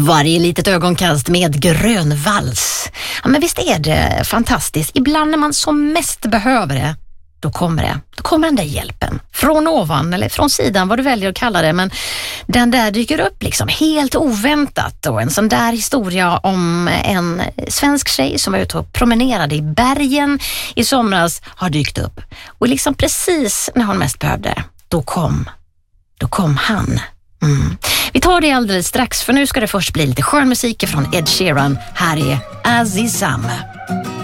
Varje litet ögonkast med grön vals. Ja, men visst är det fantastiskt. Ibland när man som mest behöver det, då kommer det. Då kommer den där hjälpen. Från ovan eller från sidan, vad du väljer att kalla det. Men den där dyker upp liksom helt oväntat. Och en sån där historia om en svensk tjej som var ute och promenerade i bergen i somras har dykt upp. Och liksom precis när hon mest behövde, då kom han. Vi tar det alldeles strax, för nu ska det först bli lite skön musik från Ed Sheeran. Här är Azizam.